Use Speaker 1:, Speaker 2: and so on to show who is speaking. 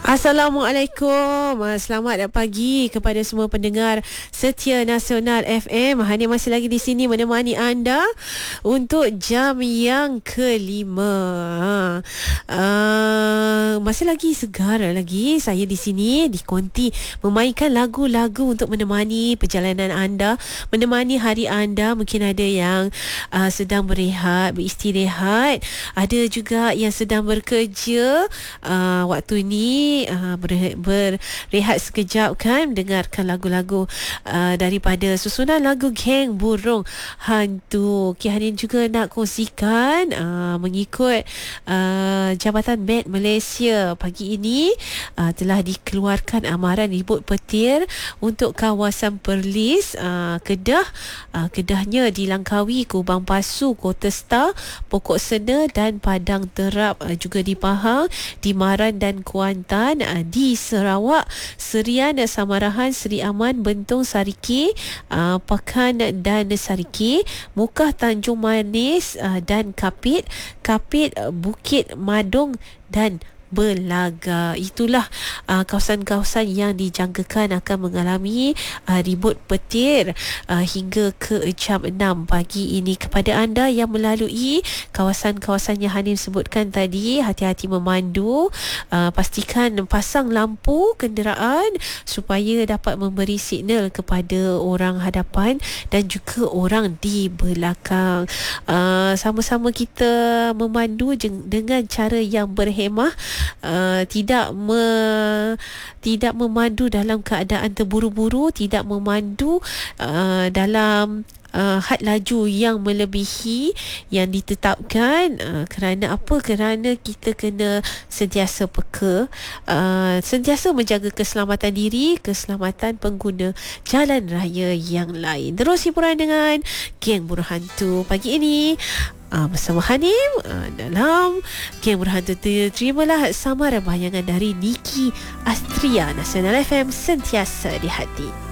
Speaker 1: Assalamualaikum. Selamat pagi kepada semua pendengar setia Nasional FM. Hani masih lagi di sini menemani anda untuk jam yang kelima. Masih lagi segar lagi saya di sini di Konti memainkan lagu-lagu untuk menemani perjalanan anda, menemani hari anda. Mungkin ada yang sedang berehat, beristirahat, ada juga yang sedang bekerja waktu ini. Berehat sekejap kan, dengarkan lagu-lagu daripada susunan lagu Geng Burung Hantu. Hari ini juga nak kongsikan mengikut Jabatan Beg Malaysia pagi ini telah dikeluarkan amaran ribut petir untuk kawasan Perlis, Kedah. Kedahnya di Langkawi, Kubang Pasu, Kota Star, Pokok Sena dan Padang Terap, juga di Pahang, di Maran dan Kuantan, di Sarawak, Serian, Samarahan, Seri Aman, Bentong, Sariki, Pakan dan Sariki, Mukah, Tanjung Manis dan Kapit, Bukit Madong dan Belaga. Itulah kawasan-kawasan yang dijangkakan akan mengalami ribut petir hingga ke jam 6 pagi ini. Kepada anda yang melalui kawasan-kawasan yang Hanim sebutkan tadi, hati-hati memandu, pastikan pasang lampu kenderaan supaya dapat memberi signal kepada orang hadapan dan juga orang di belakang. Sama-sama kita memandu dengan cara yang berhemah, tidak memandu dalam keadaan terburu-buru, tidak memandu dalam had laju yang melebihi yang ditetapkan. Kerana apa? Kerana kita kena sentiasa peka, sentiasa menjaga keselamatan diri, keselamatan pengguna jalan raya yang lain. Terus hiburan dengan Geng Burung Hantu pagi ini bersama Hanim dalam Geng Burung Hantu. Terimalah samaran bayangan dari Niki Astria. Nasional FM, sentiasa di hati.